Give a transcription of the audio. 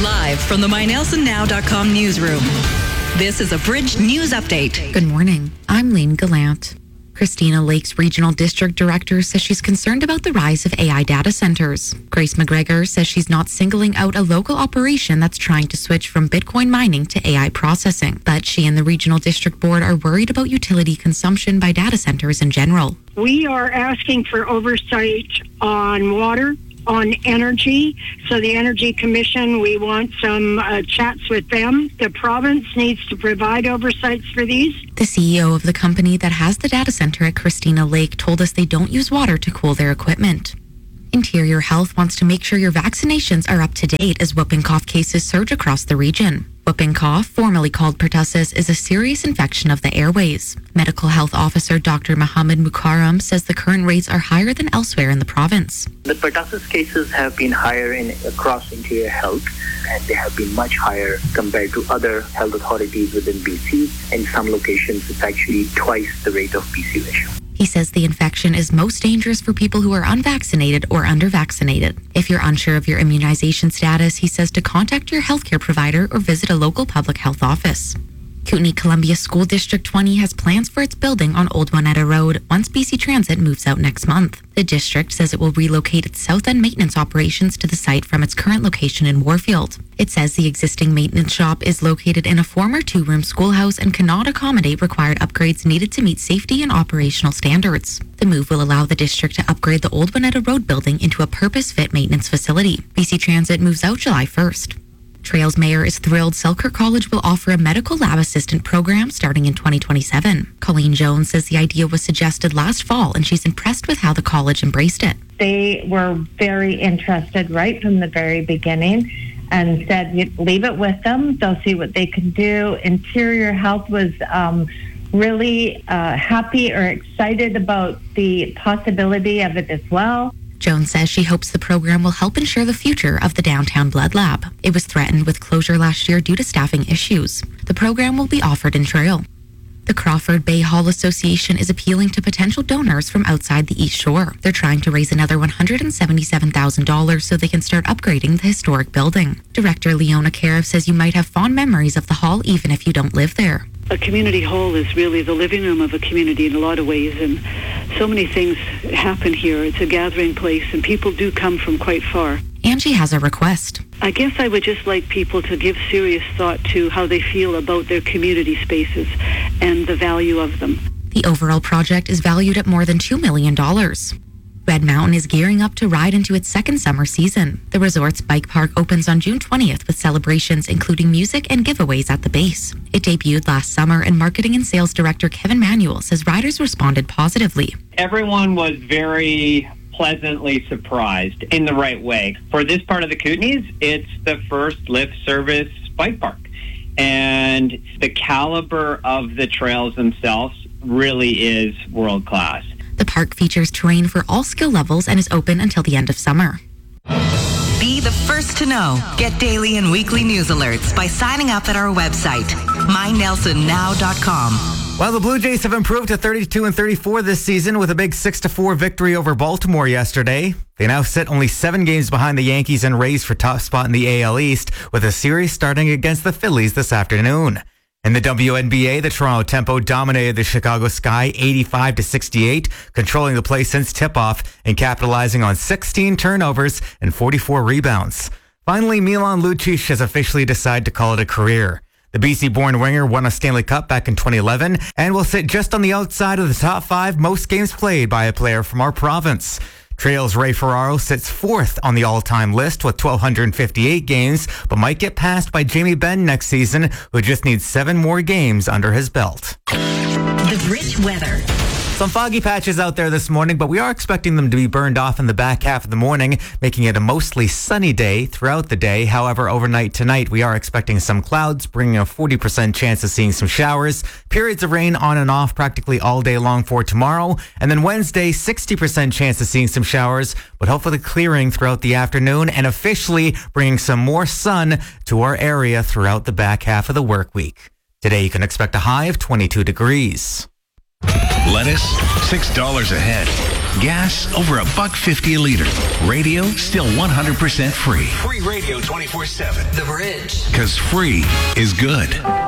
Live from the MyNelsonNow.com newsroom. This is a Bridge News Update. Good morning. I'm Lane Gallant. Christina Lake's Regional District Director says she's concerned about the rise of AI data centers. Grace McGregor says she's not singling out a local operation that's trying to switch from Bitcoin mining to AI processing. But she and the Regional District Board are worried about utility consumption by data centers in general. We are asking for oversight on water, on energy. So the Energy Commission, we want some chats with them. The province needs to provide oversights for these. The CEO of the company that has the data center at Christina Lake told us they don't use water to cool their equipment. Interior Health wants to make sure your vaccinations are up to date as whooping cough cases surge across the region. Whooping cough, formerly called pertussis, is a serious infection of the airways. Medical Health Officer Dr. Mohammed Mukarram says the current rates are higher than elsewhere in the province. The pertussis cases have been higher across Interior Health, and they have been much higher compared to other health authorities within BC. In some locations, it's actually twice the rate of BC ratio. He says the infection is most dangerous for people who are unvaccinated or under-vaccinated. If you're unsure of your immunization status, he says to contact your healthcare provider or visit a local public health office. Kootenay Columbia School District 20 has plans for its building on Old Monetta Road once BC Transit moves out next month. The district says it will relocate its South End maintenance operations to the site from its current location in Warfield. It says the existing maintenance shop is located in a former 2-room schoolhouse and cannot accommodate required upgrades needed to meet safety and operational standards. The move will allow the district to upgrade the Old Monetta Road building into a purpose-fit maintenance facility. BC Transit moves out July 1st. Trails Mayor is thrilled Selkirk College will offer a medical lab assistant program starting in 2027. Colleen Jones says the idea was suggested last fall and she's impressed with how the college embraced it. They were very interested right from the very beginning and said, leave it with them. They'll see what they can do. Interior Health was really happy or excited about the possibility of it as well. Jones says she hopes the program will help ensure the future of the downtown blood lab. It was threatened with closure last year due to staffing issues. The program will be offered in Trail. The Crawford Bay Hall Association is appealing to potential donors from outside the East Shore. They're trying to raise another $177,000 so they can start upgrading the historic building. Director Leona Karev says you might have fond memories of the hall even if you don't live there. A community hall is really the living room of a community in a lot of ways, and so many things happen here. It's a gathering place, and people do come from quite far. Angie has a request. I guess I would just like people to give serious thought to how they feel about their community spaces and the value of them. The overall project is valued at more than $2 million. Red Mountain is gearing up to ride into its second summer season. The resort's bike park opens on June 20th with celebrations including music and giveaways at the base. It debuted last summer, and Marketing and Sales Director Kevin Manuel says riders responded positively. Everyone was very pleasantly surprised in the right way. For this part of the Kootenays, it's the first lift service bike park. And the caliber of the trails themselves really is world class. The park features terrain for all skill levels and is open until the end of summer. Be the first to know. Get daily and weekly news alerts by signing up at our website, MyNelsonNow.com. Well, the Blue Jays have improved to 32-34 this season with a big 6-4 victory over Baltimore yesterday. They now sit only 7 games behind the Yankees and Rays for top spot in the AL East, with a series starting against the Phillies this afternoon. In the WNBA, the Toronto Tempo dominated the Chicago Sky 85-68, controlling the play since tip-off and capitalizing on 16 turnovers and 44 rebounds. Finally, Milan Lucic has officially decided to call it a career. The BC-born winger won a Stanley Cup back in 2011 and will sit just on the outside of the top 5 most games played by a player from our province. Trail's Ray Ferraro sits 4th on the all-time list with 1,258 games, but might get passed by Jamie Benn next season, who just needs 7 more games under his belt. The Bridge weather. Some foggy patches out there this morning, but we are expecting them to be burned off in the back half of the morning, making it a mostly sunny day throughout the day. However, overnight tonight, we are expecting some clouds, bringing a 40% chance of seeing some showers. Periods of rain on and off practically all day long for tomorrow. And then Wednesday, 60% chance of seeing some showers, but hopefully clearing throughout the afternoon and officially bringing some more sun to our area throughout the back half of the work week. Today, you can expect a high of 22 degrees. Lettuce, $6 a head. Gas over $1.50 a liter. Radio still 100% free. Free radio 24/7. The Bridge. Because free is good.